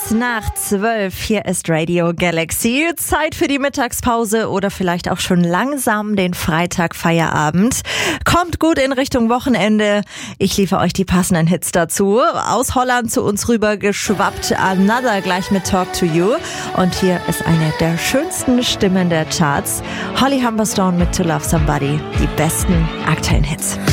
nach 12. Hier ist Radio Galaxy. Zeit für die Mittagspause oder vielleicht auch schon langsam den Freitagfeierabend. Kommt gut in Richtung Wochenende. Ich liefere euch die passenden Hits dazu. Aus Holland zu uns rüber geschwappt. Another gleich mit Talk to You. Und hier ist eine der schönsten Stimmen der Charts. Holly Humberstone mit To Love Somebody. Die besten aktuellen Hits.